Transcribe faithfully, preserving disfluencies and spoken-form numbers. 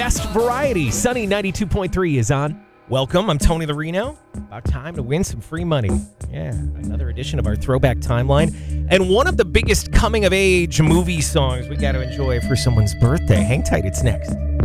best variety. Sunny ninety-two point three is on. Welcome, I'm Tony Larino. About time to win some free money. Yeah, another edition of our Throwback Timeline. And one of the biggest coming-of-age movie songs we got to enjoy for someone's birthday. Hang tight, it's next.